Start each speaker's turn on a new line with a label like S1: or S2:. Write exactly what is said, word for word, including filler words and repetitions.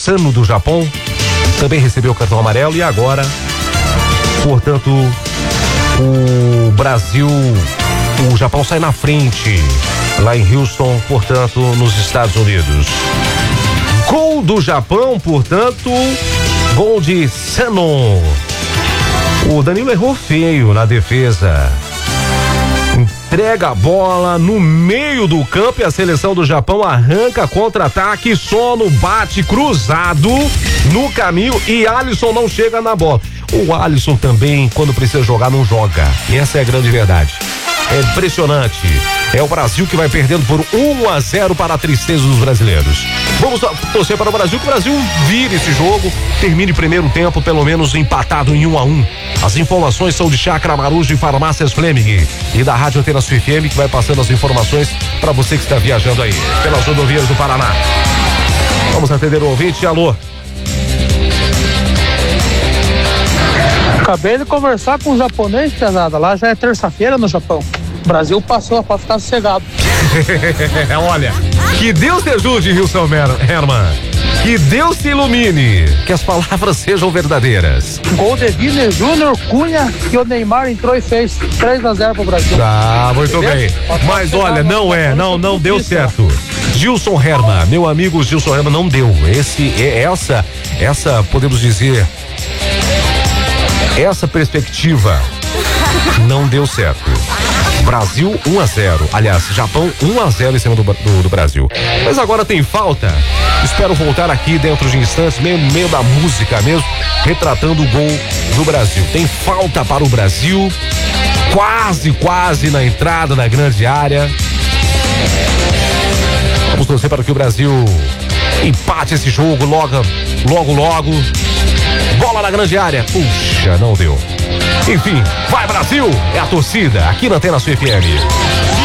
S1: Sano do Japão também recebeu o cartão amarelo e agora, portanto, o Brasil, o Japão sai na frente lá em Houston, portanto, nos Estados Unidos. Gol do Japão, portanto, gol de Sano. O Danilo errou feio na defesa. Entrega a bola no meio do campo e a seleção do Japão arranca contra-ataque só no bate cruzado no caminho e Alisson não chega na bola. O Alisson também, quando precisa jogar, não joga. E essa é a grande verdade. É impressionante. É o Brasil que vai perdendo por um a zero para a tristeza dos brasileiros. Vamos torcer para o Brasil, que o Brasil vire esse jogo, termine primeiro tempo pelo menos empatado em um a um. As informações são de Chácara Marujo e Farmácias Fleming e da Rádio Antena Sul F M, que vai passando as informações para você que está viajando aí pelas rodovias do Paraná. Vamos atender o ouvinte. Alô.
S2: Acabei de conversar com o japonês, pesada. Lá já é terça-feira no Japão. O Brasil passou para ficar sossegado.
S1: Olha, que Deus te ajude, Wilson Herman. Que Deus te ilumine. Que as palavras sejam verdadeiras.
S2: Gol de Vini Júnior, Cunha, que o Neymar entrou e fez três a zero pro Brasil.
S1: Ah, muito bem. Mas olha, não é, não, não deu certo. Gilson Herman, meu amigo Gilson Herman, não deu. Esse, essa, essa, podemos dizer, essa perspectiva não deu certo. Brasil um a zero, aliás, Japão um a zero em cima do, do, do Brasil. Mas agora tem falta. Espero voltar aqui dentro de instantes, meio, meio da música mesmo, retratando o gol do Brasil. Tem falta para o Brasil, quase, quase na entrada da grande área. Vamos torcer para que o Brasil empate esse jogo logo, logo, logo. Bola na grande área. Puxa, não deu. Enfim, vai Brasil! É a torcida aqui na Antena Sul F M.